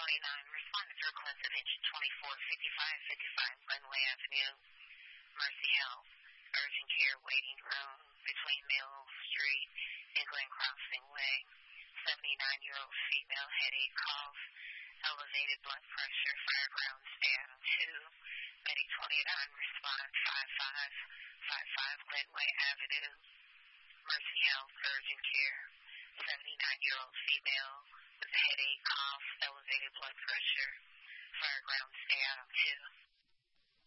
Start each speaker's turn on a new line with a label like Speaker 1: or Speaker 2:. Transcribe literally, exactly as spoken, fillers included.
Speaker 1: twenty-nine, responded to request of engine twenty-four fifty-five fifty-five Glenway Avenue, Mercy Health, urgent care waiting room between Mill Street and Glen Crossing Way. seventy-nine-year-old female, headache, cough, elevated blood pressure, fire grounds down two. Medic twenty-nine, respond five five five five Glenway Avenue, Mercy Health, urgent care. seventy-nine-year-old female with a headache, cough, elevated blood pressure, fire grounds down two.